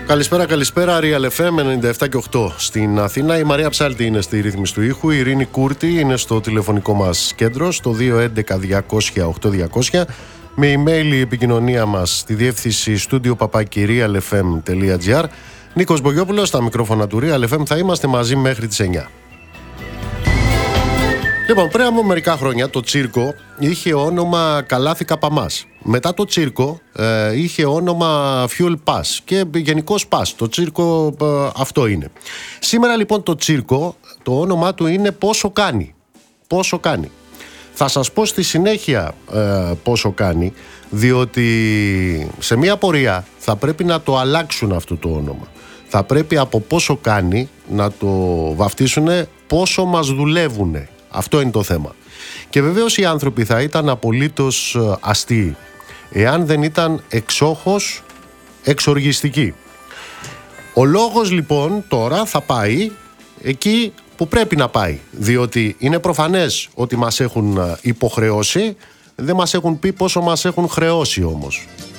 Καλησπέρα, καλησπέρα. Real FM 97 και 8 στην Αθήνα. Η Μαρία Ψάλτη είναι στη ρύθμιση του ήχου. Η Ειρήνη Κούρτη είναι στο τηλεφωνικό μας κέντρο, στο 211-200-8200. Με email η επικοινωνία μας στη διεύθυνση studio@realfm.gr. Νίκος Μπογιόπουλος στα μικρόφωνα του Real FM. Θα είμαστε μαζί μέχρι τις 9. Λοιπόν, πριν από μερικά χρόνια το τσίρκο είχε όνομα Καλάθι Καπαμάς. Μετά το τσίρκο είχε όνομα Fuel Pass και γενικώς Pass. Το τσίρκο αυτό είναι. Σήμερα λοιπόν το τσίρκο, το όνομά του είναι Πόσο Κάνει. Πόσο Κάνει. Θα σας πω στη συνέχεια πόσο κάνει, διότι σε μια πορεία θα πρέπει να το αλλάξουν αυτό το όνομα. Θα πρέπει από Πόσο Κάνει να το βαφτίσουν Πόσο μας δουλεύουνε. Αυτό είναι το θέμα. Και βεβαίως οι άνθρωποι θα ήταν απολύτως αστείοι εάν δεν ήταν εξόχως εξοργιστικοί. Ο λόγος λοιπόν τώρα θα πάει εκεί που πρέπει να πάει, διότι είναι προφανές ότι μας έχουν υποχρεώσει, δεν μας έχουν πει πόσο μας έχουν χρεώσει όμως.